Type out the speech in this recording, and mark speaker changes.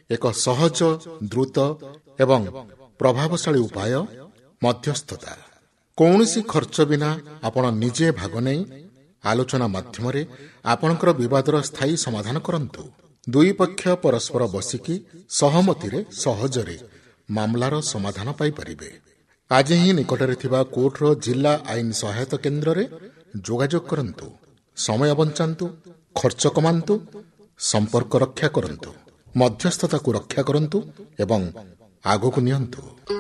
Speaker 1: ଏକ ସହଜ, ଦ୍ରୁତ ଏବଂ ପ୍ରଭାବଶାଳୀ ଉପାୟ ମଧ୍ୟସ୍ଥତା। କୌଣସି ଖର୍ଚ୍ଚ ବିନା ଆପଣ ନିଜେ ଭାଗ ନେଇ ଆଲୋଚନା ମାଧ୍ୟମରେ ଆପଣଙ୍କର ବିବାଦର ସ୍ଥାୟୀ ସମାଧାନ କରନ୍ତୁ। ଦୁଇ ପକ୍ଷ ପରସ୍ପର ବସିକି ସହମତିରେ ସହଜରେ ମାମଲାର ସମାଧାନ ପାଇପାରିବେ। ଆଜି ହିଁ ନିକଟରେ ଥିବା କୋର୍ଟର ଜିଲ୍ଲା ଆଇନ ସହାୟତା କେନ୍ଦ୍ରରେ ଯୋଗାଯୋଗ କରନ୍ତୁ। ସମୟ ବଞ୍ଚାନ୍ତୁ, ଖର୍ଚ୍ଚ କମାନ୍ତୁ, ସମ୍ପର୍କ ରକ୍ଷା କରନ୍ତୁ, ମଧ୍ୟସ୍ଥତାକୁ ରକ୍ଷା କରନ୍ତୁ ଏବଂ ଆଗକୁ ନିଅନ୍ତୁ।